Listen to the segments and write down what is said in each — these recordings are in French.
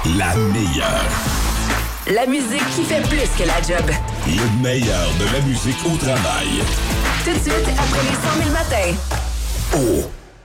La meilleure. La musique qui fait plus que la job. Le meilleur de la musique au travail. Tout de suite, après les 100 000 matins. Oh!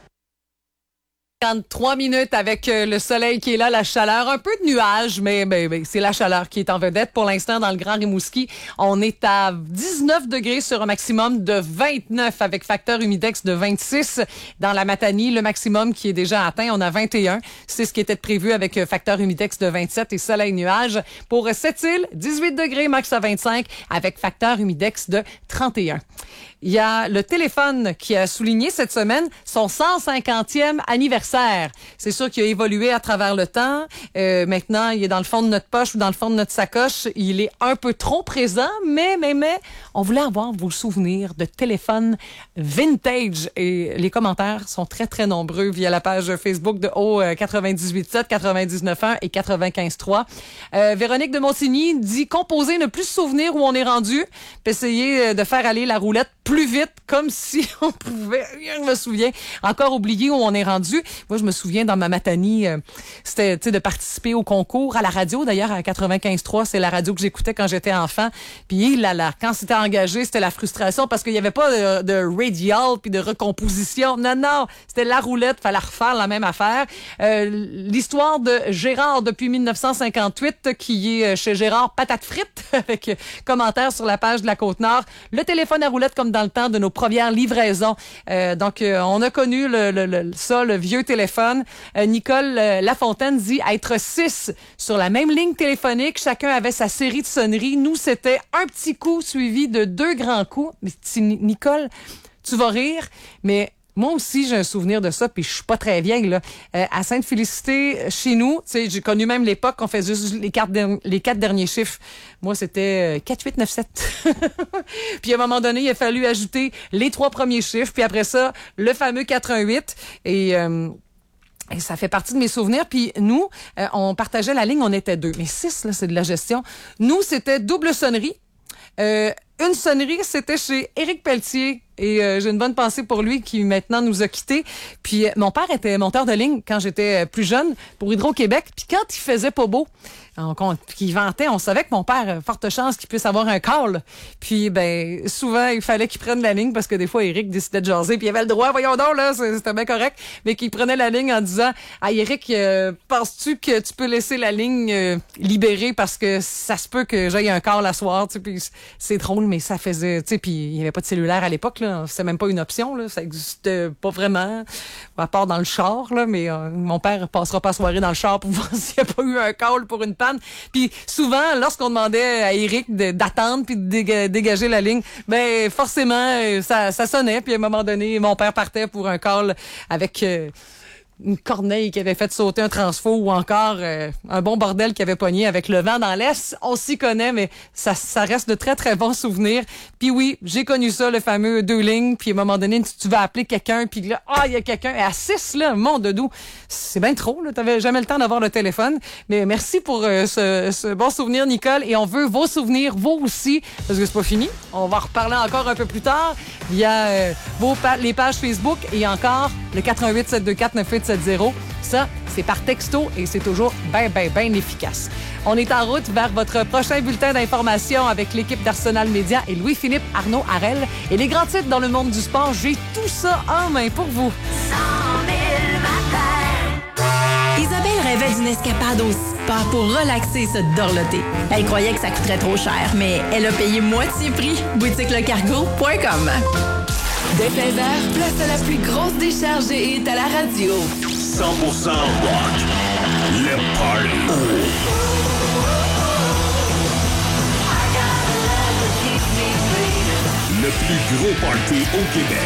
43 minutes avec le soleil qui est là, la chaleur, un peu de nuages, mais c'est la chaleur qui est en vedette pour l'instant dans le Grand Rimouski. On est à 19 degrés sur un maximum de 29 avec facteur humidex de 26. Dans la Matanie, le maximum qui est déjà atteint, on a 21. C'est ce qui était prévu avec facteur humidex de 27 et soleil-nuage. Pour Sept-Îles, 18 degrés, max à 25 avec facteur humidex de 31. Il y a le téléphone qui a souligné cette semaine son 150e anniversaire. C'est sûr qu'il a évolué à travers le temps. Maintenant, il est dans le fond de notre poche ou dans le fond de notre sacoche. Il est un peu trop présent, mais on voulait avoir vos souvenirs de téléphone vintage. Et les commentaires sont très, très nombreux via la page Facebook de O98.7, 99.1 et 95.3. Véronique de Montigny dit « Composer, ne plus se souvenir où on est rendu, puis essayer de faire aller la roulette plus vite, comme si on pouvait. » Je me souviens, encore oublié où on est rendu. Moi, je me souviens dans ma Matanie, c'était de participer au concours à la radio. D'ailleurs, à 95.3, c'est la radio que j'écoutais quand j'étais enfant. Puis là, quand c'était engagé, c'était la frustration parce qu'il y avait pas de radial puis de recomposition. Non, c'était la roulette, fallait refaire la même affaire. L'histoire de Gérard depuis 1958, qui est chez Gérard Patate Frites, avec commentaires sur la page de la Côte-Nord. Le téléphone à roulette comme dans le temps de nos premières livraisons. Donc, on a connu le vieux téléphone. Nicole Lafontaine dit être 6 sur la même ligne téléphonique. Chacun avait sa série de sonneries. Nous, c'était un petit coup suivi de 2 grands coups. Mais Nicole, tu vas rire, mais moi aussi, j'ai un souvenir de ça, puis je suis pas très vieille, là. À Sainte-Félicité, chez nous, tu sais, j'ai connu même l'époque qu'on faisait juste les 4 derniers chiffres. Moi, c'était 4897. Puis à un moment donné, il a fallu ajouter les 3 premiers chiffres, puis après ça, le fameux 418. Et ça fait partie de mes souvenirs. Puis nous, on partageait la ligne, on était 2. Mais 6, là, c'est de la gestion. Nous, c'était double sonnerie. Une sonnerie, c'était chez Éric Pelletier. Et j'ai une bonne pensée pour lui qui maintenant nous a quittés. Puis mon père était monteur de ligne quand j'étais plus jeune pour Hydro-Québec. Puis quand il faisait pas beau, qu'il ventait, on savait que mon père, forte chance qu'il puisse avoir un call. Puis souvent, il fallait qu'il prenne la ligne parce que des fois, Éric décidait de jaser. Puis il avait le droit, voyons donc, là, c'était bien correct. Mais qu'il prenait la ligne en disant « Ah, Éric, penses-tu que tu peux laisser la ligne libérée parce que ça se peut que j'aille un call à soir? » Tu sais, puis c'est drôle, mais ça faisait... Tu sais, puis il y avait pas de cellulaire à l'époque, là. C'est même pas une option, là. Ça existait pas vraiment, à part dans le char, là. Mais mon père passera pas la soirée dans le char pour voir s'il n'y a pas eu un call pour une panne. Puis souvent, lorsqu'on demandait à Éric d'attendre puis de dégager la ligne, forcément, ça sonnait. Puis à un moment donné, mon père partait pour un call avec... une corneille qui avait fait sauter un transfo ou encore un bon bordel qui avait pogné avec le vent dans l'Est. On s'y connaît, mais ça reste de très, très bons souvenirs. Puis oui, j'ai connu ça, le fameux 2 lignes. Puis à un moment donné, tu vas appeler quelqu'un, puis là, il y a quelqu'un. Et à 6, là, mon doudou, c'est bien trop, là. T'avais jamais le temps d'avoir le téléphone. Mais merci pour ce bon souvenir, Nicole. Et on veut vos souvenirs, vous aussi, parce que c'est pas fini. On va en reparler encore un peu plus tard. Il y a les pages Facebook et encore le 88 724 9870. Ça, c'est par texto et c'est toujours bien efficace. On est en route vers votre prochain bulletin d'information avec l'équipe d'Arsenal Média et Louis-Philippe Arnaud Harel. Et les grands titres dans le monde du sport, j'ai tout ça en main pour vous. 100 000 matins. Isabelle rêvait d'une escapade au spa pour relaxer et se dorloter. Elle croyait que ça coûterait trop cher, mais elle a payé moitié prix. boutiquelecargo.com. Dès 16h, place à la plus grosse décharge et hit à la radio. 100% rock. Le party. Le plus gros party au Québec.